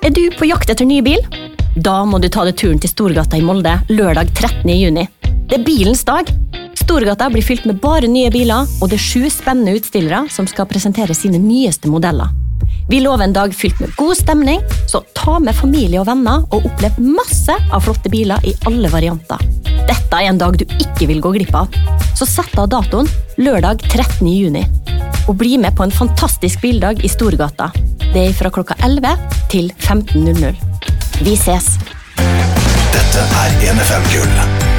du på jakt etter ny bil? Da må du ta deg turen til Storgata i Molde lørdag 13. juni. Det bilens dag. Storgata blir fylt med bare nye biler, og det 7 spennende utstillere som skal presentere sine nyeste modeller. Vi lover en dag fylt med god stemning, så ta med familie og venner og opplev masse av flotte biler i alle varianter. Dette en dag du ikke vil gå glipp av. Så sett av datoen lørdag 13. juni. Og bli med på en fantastisk bildag i Storgata. Det fra klokka 11 til 15:00. Vi ses! Dette 1FM Gull.